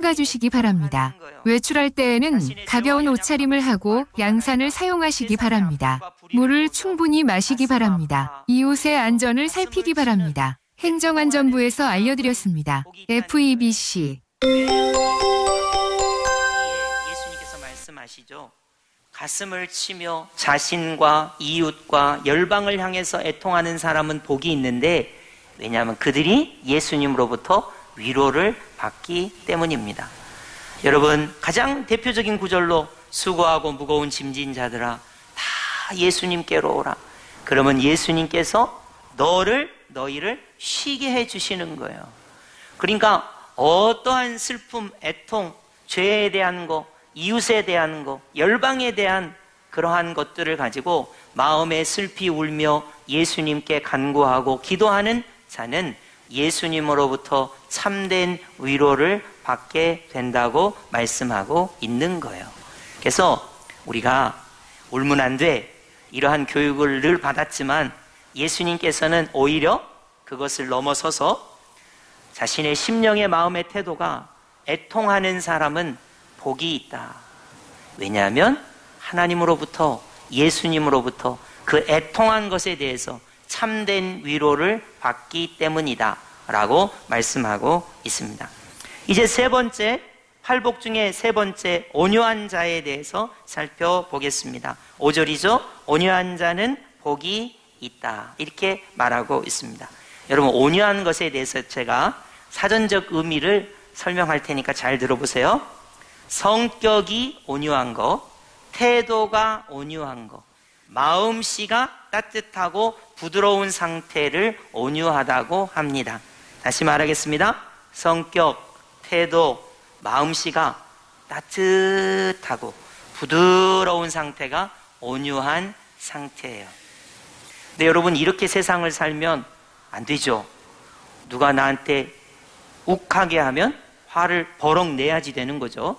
참아주시기 바랍니다. 외출할 때에는 가벼운 옷차림을 하고 양산을 사용하시기 바랍니다. 물을 충분히 마시기 바랍니다. 이웃의 안전을 살피기 바랍니다. 행정안전부에서 알려드렸습니다. FEBC. 예수님께서 말씀하시죠. 가슴을 치며 자신과 이웃과 열방을 향해서 애통하는 사람은 복이 있는데, 왜냐하면 그들이 예수님으로부터 위로를 받기 때문입니다. 여러분, 가장 대표적인 구절로 수고하고 무거운 짐진 자들아 다 예수님께로 오라. 그러면 예수님께서 너희를 쉬게 해주시는 거예요. 그러니까 어떠한 슬픔, 애통, 죄에 대한 거, 이웃에 대한 거, 열방에 대한 그러한 것들을 가지고 마음에 슬피 울며 예수님께 간구하고 기도하는 자는 예수님으로부터 참된 위로를 받게 된다고 말씀하고 있는 거예요. 그래서 우리가 울면 안 돼, 이러한 교육을 늘 받았지만 예수님께서는 오히려 그것을 넘어서서 자신의 심령의 마음의 태도가 애통하는 사람은 복이 있다. 왜냐하면 하나님으로부터, 예수님으로부터 그 애통한 것에 대해서 참된 위로를 받기 때문이다 라고 말씀하고 있습니다. 이제 세 번째, 팔복 중에 세 번째 온유한 자에 대해서 살펴보겠습니다. 5절이죠. 온유한 자는 복이 있다, 이렇게 말하고 있습니다. 여러분, 온유한 것에 대해서 제가 사전적 의미를 설명할 테니까 잘 들어보세요. 성격이 온유한 거, 태도가 온유한 거, 마음씨가 따뜻하고 부드러운 상태를 온유하다고 합니다. 다시 말하겠습니다. 성격, 태도, 마음씨가 따뜻하고 부드러운 상태가 온유한 상태예요. 근데 여러분, 이렇게 세상을 살면 안 되죠. 누가 나한테 욱하게 하면 화를 버럭 내야지 되는 거죠.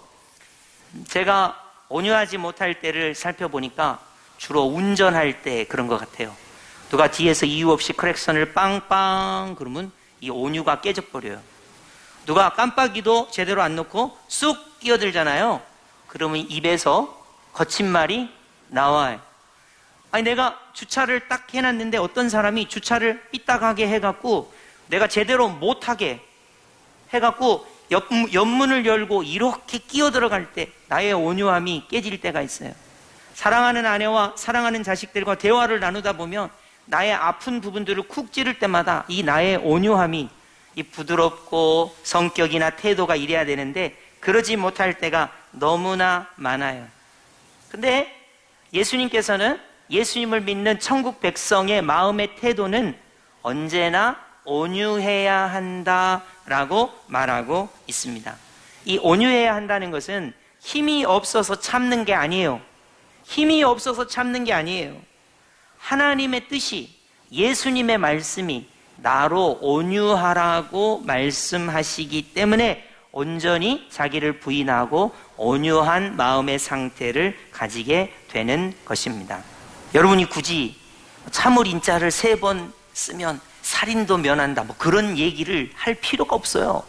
제가 온유하지 못할 때를 살펴보니까 주로 운전할 때 그런 것 같아요. 누가 뒤에서 이유 없이 크랙션을 빵빵 그러면 이 온유가 깨져버려요. 누가 깜빡이도 제대로 안 놓고 쑥 끼어들잖아요. 그러면 입에서 거친 말이 나와요. 아니, 내가 주차를 딱 해놨는데 어떤 사람이 주차를 삐딱하게 해갖고 내가 제대로 못하게 해갖고 옆문을 열고 이렇게 끼어들어갈 때 나의 온유함이 깨질 때가 있어요. 사랑하는 아내와 사랑하는 자식들과 대화를 나누다 보면 나의 아픈 부분들을 쿡 찌를 때마다 이 나의 온유함이, 이 부드럽고 성격이나 태도가 이래야 되는데 그러지 못할 때가 너무나 많아요. 근데 예수님께서는 예수님을 믿는 천국 백성의 마음의 태도는 언제나 온유해야 한다라고 말하고 있습니다. 이 온유해야 한다는 것은 힘이 없어서 참는 게 아니에요. 힘이 없어서 참는 게 아니에요. 하나님의 뜻이, 예수님의 말씀이 나로 온유하라고 말씀하시기 때문에 온전히 자기를 부인하고 온유한 마음의 상태를 가지게 되는 것입니다. 여러분이 굳이 참을 인자를 3번 쓰면 살인도 면한다, 뭐 그런 얘기를 할 필요가 없어요.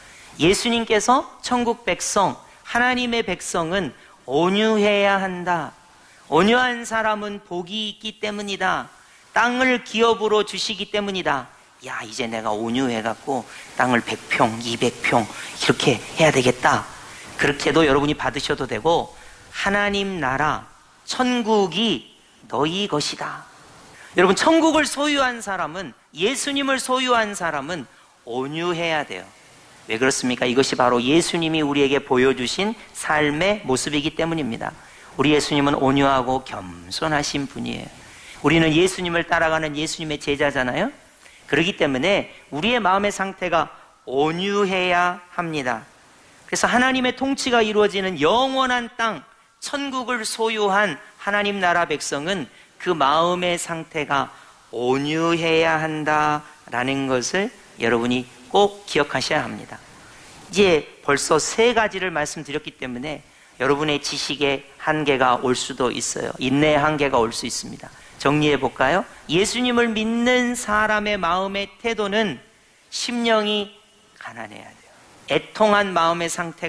예수님께서 천국 백성, 하나님의 백성은 온유해야 한다. 온유한 사람은 복이 있기 때문이다. 땅을 기업으로 주시기 때문이다. 야, 이제 내가 온유해갖고 땅을 100평, 200평 이렇게 해야 되겠다. 그렇게도 여러분이 받으셔도 되고, 하나님 나라, 천국이 너희 것이다. 여러분, 천국을 소유한 사람은, 예수님을 소유한 사람은 온유해야 돼요. 왜 그렇습니까? 이것이 바로 예수님이 우리에게 보여주신 삶의 모습이기 때문입니다. 우리 예수님은 온유하고 겸손하신 분이에요. 우리는 예수님을 따라가는 예수님의 제자잖아요. 그렇기 때문에 우리의 마음의 상태가 온유해야 합니다. 그래서 하나님의 통치가 이루어지는 영원한 땅, 천국을 소유한 하나님 나라 백성은 그 마음의 상태가 온유해야 한다라는 것을 여러분이 꼭 기억하셔야 합니다. 이제 벌써 3가지를 말씀드렸기 때문에 여러분의 지식의 한계가 올 수도 있어요. 인내의 한계가 올 수 있습니다. 정리해 볼까요? 예수님을 믿는 사람의 마음의 태도는 심령이 가난해야 돼요. 애통한 마음의 상태가